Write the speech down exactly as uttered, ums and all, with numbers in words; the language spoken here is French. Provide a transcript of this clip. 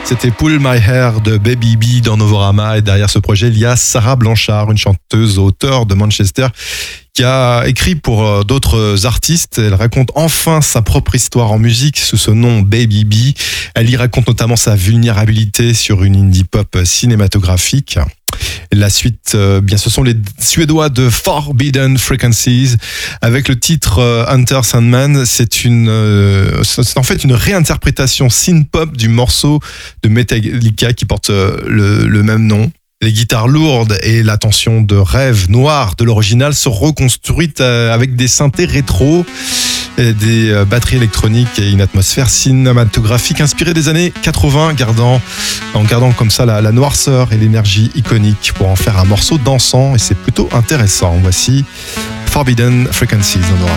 C'était Pull My Hair de Baby B dans Novorama, et derrière ce projet, il y a Sarah Blanchard, une chanteuse, auteure de Manchester, qui a écrit pour d'autres artistes. Elle raconte enfin sa propre histoire en musique sous ce nom Baby B. Elle y raconte notamment sa vulnérabilité sur une indie pop cinématographique. La suite, euh, bien, ce sont les Suédois de Forbidden Frequencies avec le titre euh, Hunter Sandman. C'est une, euh, c'est en fait une réinterprétation synth-pop du morceau de Metallica qui porte euh, le, le même nom. Les guitares lourdes et la tension de rêve noir de l'original sont reconstruites euh, avec des synthés rétro, et des euh, batteries électroniques et une atmosphère cinématographique inspirée des années quatre-vingts, gardant, en gardant comme ça la, la noirceur et l'énergie iconique pour en faire un morceau dansant, et c'est plutôt intéressant. Voici Forbidden Frequencies. On aura